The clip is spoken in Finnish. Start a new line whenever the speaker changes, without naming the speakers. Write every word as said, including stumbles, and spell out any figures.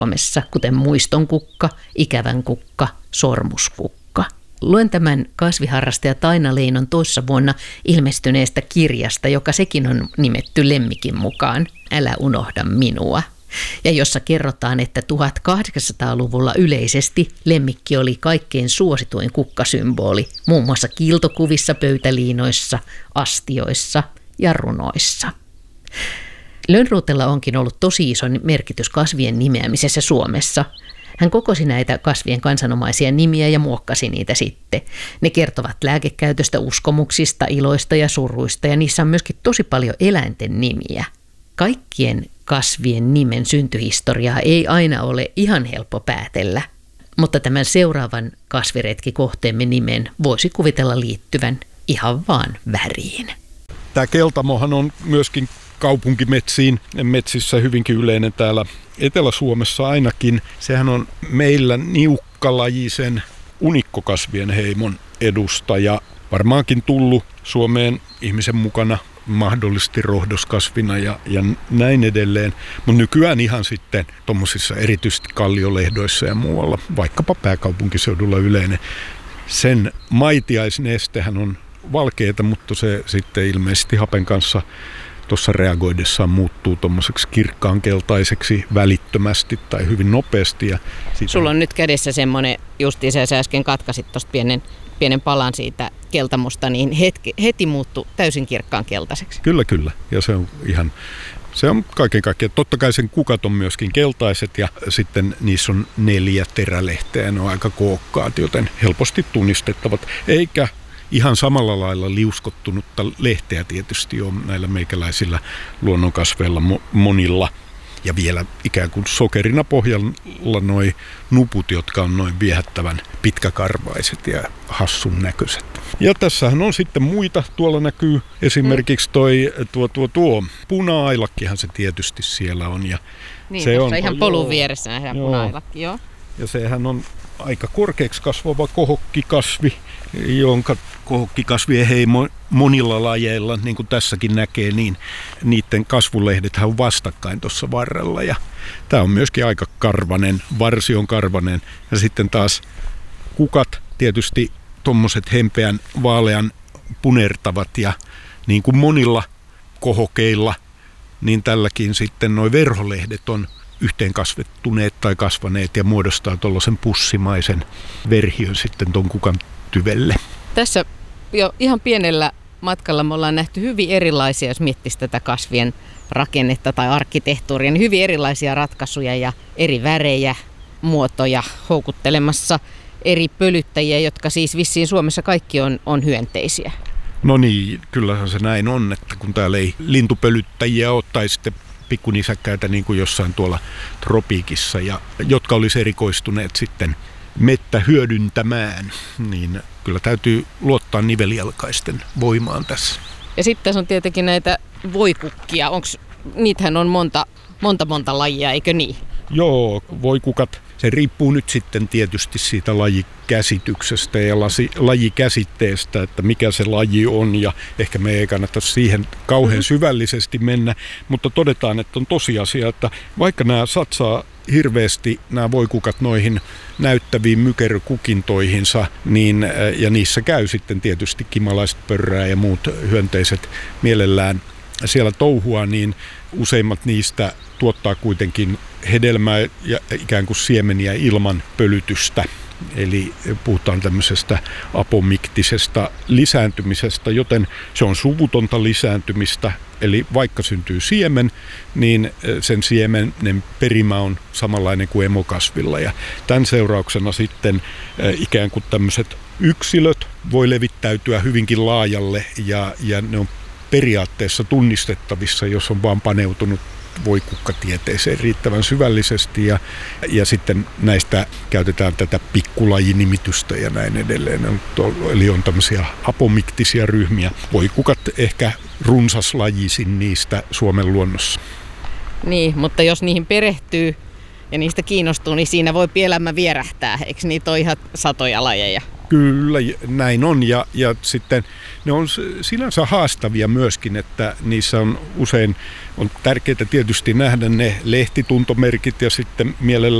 Suomessa, kuten muistonkukka, ikävän kukka, sormuskukka. Luen tämän kasviharrastaja Taina Leinon toissa vuonna ilmestyneestä kirjasta, joka sekin on nimetty lemmikin mukaan, Älä unohda minua. Ja jossa kerrotaan, että tuhatkahdeksansataaluvulla yleisesti lemmikki oli kaikkein suosituin kukkasymboli, muun muassa kiiltokuvissa, pöytäliinoissa, astioissa ja runoissa. Lönnrotella onkin ollut tosi iso merkitys kasvien nimeämisessä Suomessa. Hän kokosi näitä kasvien kansanomaisia nimiä ja muokkasi niitä sitten. Ne kertovat lääkekäytöstä, uskomuksista, iloista ja suruista, ja niissä on myöskin tosi paljon eläinten nimiä. Kaikkien kasvien nimen syntyhistoriaa ei aina ole ihan helppo päätellä, mutta tämän seuraavan kasviretkikohteemme nimen voisi kuvitella liittyvän ihan vaan väriin.
Tämä keltamohan on myöskin kaupunkimetsiin metsissä hyvinkin yleinen täällä Etelä-Suomessa ainakin. Sehän on meillä niukkalajisen unikkokasvien heimon edustaja. Varmaankin tullut Suomeen ihmisen mukana mahdollisesti rohdoskasvina ja, ja näin edelleen. Mutta nykyään ihan sitten tuommoisissa erityisesti kalliolehdoissa ja muualla, vaikkapa pääkaupunkiseudulla yleinen. Sen maitiaisnestehän on valkeata, mutta se sitten ilmeisesti hapen kanssa tuossa reagoidessaan muuttuu tuommoiseksi kirkkaankeltaiseksi välittömästi tai hyvin nopeasti. Ja
sulla on nyt kädessä semmoinen, justiinsa sä äsken katkasit tuosta pienen, pienen palan siitä keltamusta, niin hetki, heti muuttui täysin kirkkaan keltaiseksi.
Kyllä, kyllä. Ja se on ihan, se on kaiken kaikkiaan. Totta kai sen kukat on myöskin keltaiset ja sitten niissä on neljä terälehteä ja ne on aika kookkaat, joten helposti tunnistettavat. Eikä ihan samalla lailla liuskottunutta lehteä tietysti on näillä meikäläisillä luonnonkasveilla monilla. Ja vielä ikään kuin sokerina pohjalla noi nuput, jotka on noin viehättävän pitkäkarvaiset ja hassun näköiset. Ja tässähän on sitten muita. Tuolla näkyy esimerkiksi toi tuo, tuo, tuo puna-ailakkihan se tietysti siellä on. Ja
niin,
se
on ihan polun
joo,
vieressä nähdään puna-ailakki, joo.
Ja sehän on aika korkeaksi kasvava kohokkikasvi, jonka kohokkikasvien heimo monilla lajeilla, niin kuin tässäkin näkee, niin niiden kasvulehdethän on vastakkain tuossa varrella. Ja tämä on myöskin aika karvanen, varsi on karvanen. Ja sitten taas kukat tietysti tuommoiset hempeän, vaalean punertavat ja niin kuin monilla kohokeilla, niin tälläkin sitten nuo verholehdet on yhteenkasvettuneet tai kasvaneet ja muodostaa tuollaisen pussimaisen verhiön sitten ton kukan tyvelle.
Tässä jo ihan pienellä matkalla me ollaan nähty hyvin erilaisia, jos miettisi tätä kasvien rakennetta tai arkkitehtuuria, niin hyvin erilaisia ratkaisuja ja eri värejä, muotoja houkuttelemassa eri pölyttäjiä, jotka siis vissiin Suomessa kaikki on, on hyönteisiä.
No niin, kyllähän se näin on, että kun täällä ei lintupölyttäjiä ole tai sitten pikkunisäkkäitä niin kuin jossain tuolla tropiikissa, ja, jotka olisi erikoistuneet sitten mettä hyödyntämään, niin kyllä täytyy luottaa nivelijalkaisten voimaan tässä.
Ja sitten tässä on tietenkin näitä voikukkia. Onks, niitähän on monta, monta, monta lajia, eikö niin?
Joo, voikukat. Se riippuu nyt sitten tietysti siitä lajikäsityksestä ja lasi, lajikäsitteestä, että mikä se laji on, ja ehkä me ei kannata siihen kauhean syvällisesti mennä, mutta todetaan, että on tosiasia, että vaikka nämä satsaa hirveästi nämä voikukat noihin näyttäviin mykerkukintoihinsa, niin, ja niissä käy sitten tietysti kimalaiset pörrää ja muut hyönteiset mielellään siellä touhua, niin useimmat niistä tuottaa kuitenkin hedelmää ja ikään kuin siemeniä ilman pölytystä. Eli puhutaan tämmöisestä apomiktisesta lisääntymisestä, joten se on suvutonta lisääntymistä. Eli vaikka syntyy siemen, niin sen siemenen perimä on samanlainen kuin emokasvilla. Ja tämän seurauksena sitten ikään kuin tämmöiset yksilöt voi levittäytyä hyvinkin laajalle ja, ja ne on periaatteessa tunnistettavissa, jos on vaan paneutunut voikukkatieteeseen riittävän syvällisesti, ja, ja sitten näistä käytetään tätä pikkulajinimitystä ja näin edelleen. Eli on tämmöisiä apomiktisia ryhmiä. Voikukat ehkä runsaslajisin niistä Suomen luonnossa.
Niin, mutta jos niihin perehtyy ja niistä kiinnostuu, niin siinä voi elämä vierähtää. Eikö niitä ole ihan satoja lajeja?
Kyllä, näin on. Ja, ja sitten ne on sinänsä haastavia myöskin, että niissä on usein on tärkeää tietysti nähdä ne lehtituntomerkit ja sitten mielellään